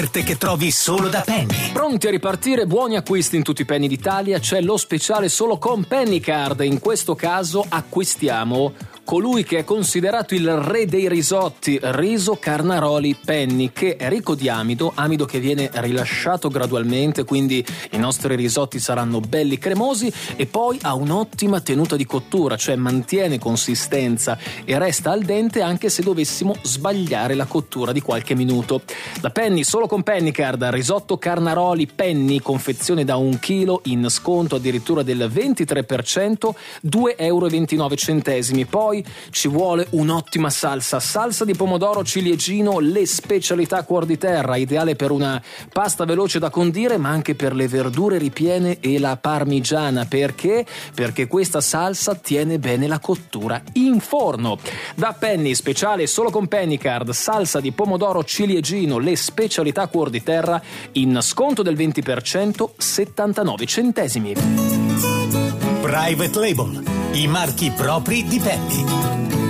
che trovi solo da Penny. Pronti a ripartire? Buoni acquisti in tutti i Penny d'Italia. C'è lo speciale solo con Penny Card. In questo caso acquistiamo colui che è considerato il re dei risotti, Riso Carnaroli Penny, che è ricco di amido che viene rilasciato gradualmente, quindi i nostri risotti saranno belli cremosi, e poi ha un'ottima tenuta di cottura, cioè mantiene consistenza e resta al dente anche se dovessimo sbagliare la cottura di qualche minuto. Da Penny, solo con Penny Card, risotto Carnaroli Penny, confezione da 1 chilo, in sconto addirittura del 23%, €2,29. Poi ci vuole un'ottima salsa di pomodoro ciliegino, le specialità cuor di terra, ideale per una pasta veloce da condire, ma anche per le verdure ripiene e la parmigiana. Perché? Perché questa salsa tiene bene la cottura in forno. Da Penny, speciale solo con Penny Card, salsa di pomodoro ciliegino, le specialità cuor di terra, in sconto del 20%, 79 centesimi. Private Label, i marchi propri di Penny.